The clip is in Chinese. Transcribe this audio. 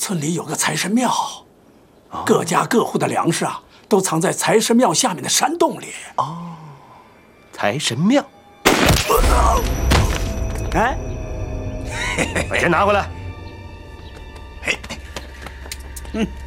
村里有个财神庙，各家各户的粮食啊，都藏在财神庙下面的山洞里。 哦，财神庙。 哎， 把钱拿回来。 嗯。